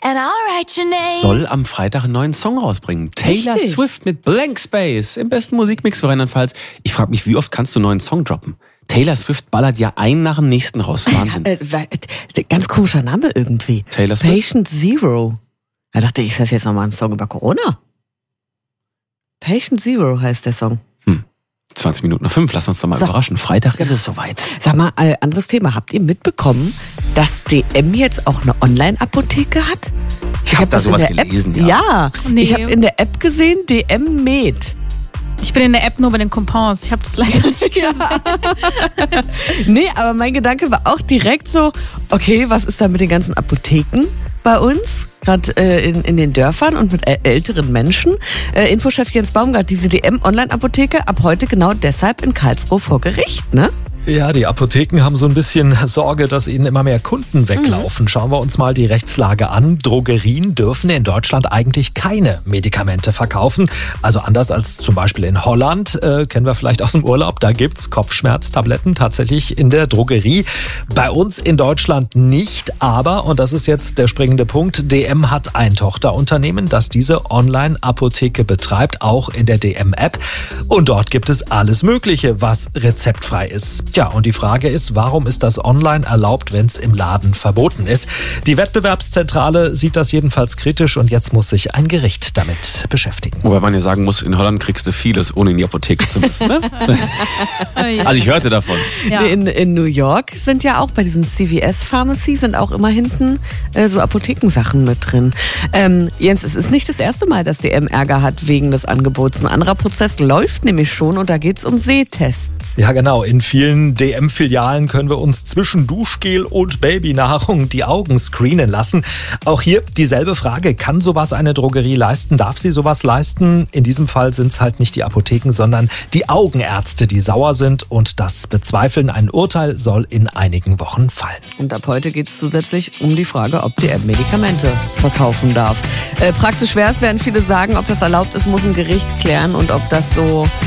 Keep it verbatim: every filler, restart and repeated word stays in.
and I'll write your name. Soll am Freitag einen neuen Song rausbringen. Taylor Richtig. Swift mit Blank Space im besten Musikmix für Rheinland-Pfalz. Ich frage mich, wie oft kannst du einen neuen Song droppen? Taylor Swift ballert ja einen nach dem nächsten raus. Wahnsinn. Äh, äh, ganz komischer Name irgendwie. Taylor Swift? Patient Zero. Da dachte ich, ist das jetzt nochmal ein Song über Corona? Patient Zero heißt der Song. Hm. zwanzig Minuten nach fünf, lass uns doch mal So. überraschen. Freitag ist es soweit. Sag mal, äh, anderes Thema. Habt ihr mitbekommen, dass D M jetzt auch eine Online-Apotheke hat? Ich hab da das sowas in der gelesen, App, ja. Ja, Nee. ich habe in der App gesehen, D M Med. Ich bin in der App nur bei den Coupons. Ich habe das leider nicht gesehen. Nee, aber mein Gedanke war auch direkt so, okay, was ist da mit den ganzen Apotheken bei uns? Gerade äh, in, in den Dörfern und mit äl- älteren Menschen. Äh, Infochef Jens Baumgart, diese D M-Online-Apotheke ab heute genau deshalb in Karlsruhe vor Gericht, ne? Ja, die Apotheken haben so ein bisschen Sorge, dass ihnen immer mehr Kunden weglaufen. Schauen wir uns mal die Rechtslage an. Drogerien dürfen in Deutschland eigentlich keine Medikamente verkaufen. Also anders als zum Beispiel in Holland, äh, kennen wir vielleicht aus dem Urlaub, da gibt's Kopfschmerztabletten tatsächlich in der Drogerie. Bei uns in Deutschland nicht, aber, und das ist jetzt der springende Punkt, D M hat ein Tochterunternehmen, das diese Online-Apotheke betreibt, auch in der D M-App. Und dort gibt es alles Mögliche, was rezeptfrei ist. Ja, und die Frage ist, warum ist das online erlaubt, wenn es im Laden verboten ist? Die Wettbewerbszentrale sieht das jedenfalls kritisch und jetzt muss sich ein Gericht damit beschäftigen. Wobei man ja sagen muss, in Holland kriegst du vieles, ohne in die Apotheke zu müssen. Ne? Also ich hörte davon. Ja. In, in New York sind ja auch bei diesem C V S Pharmacy sind auch immer hinten äh, so Apothekensachen mit drin. Ähm, Jens, es ist nicht das erste Mal, dass D M Ärger hat wegen des Angebots. Ein anderer Prozess läuft nämlich schon und da geht's um Sehtests. Ja genau, in vielen D M-Filialen können wir uns zwischen Duschgel und Babynahrung die Augen screenen lassen. Auch hier dieselbe Frage, kann sowas eine Drogerie leisten? Darf sie sowas leisten? In diesem Fall sind es halt nicht die Apotheken, sondern die Augenärzte, die sauer sind und das bezweifeln. Ein Urteil soll in einigen Wochen fallen. Und ab heute geht's zusätzlich um die Frage, ob D M Medikamente verkaufen darf. Äh, praktisch wäre es, werden viele sagen, ob das erlaubt ist, muss ein Gericht klären und ob das so